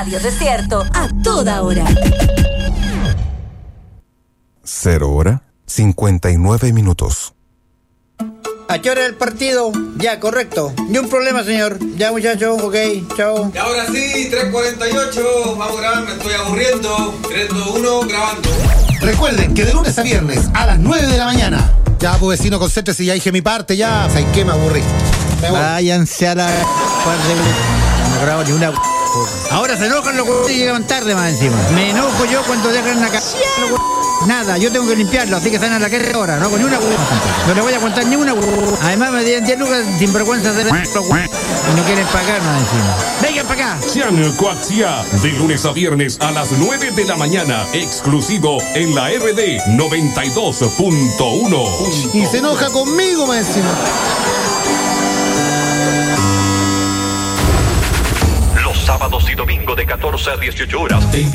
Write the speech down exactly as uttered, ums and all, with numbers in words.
Radio Desierto a toda hora. Cero hora, cincuenta y nueve minutos. ¿A qué hora el partido? Ya, correcto. Ni un problema, señor. Ya, muchachos, ok, chao. Y ahora sí, tres cuarenta y ocho. Vamos a grabar, me estoy aburriendo. tres, dos, uno, grabando. Recuerden que de lunes a viernes a las nueve de la mañana. Ya, pues vecino, concéntrese, ya dije mi parte, ya. ¿Sabes qué? Me aburrí. Me voy. Váyanse a la... No grabo ni una... Ahora se enojan los y llegan tarde más encima. Me enojo yo cuando dejan la casa. Nada, yo tengo que limpiarlo, así que están a la guerra ahora, no con ni una. No le voy a contar ni una. Además me dieron diez lucas sin vergüenza de y no quieren pagar más encima. Vengan para acá. Sean Coaxia, de lunes a viernes a las nueve de la mañana, exclusivo en la R D noventa y dos punto uno. Y se enoja conmigo más encima. Sábados y domingos de catorce a dieciocho horas.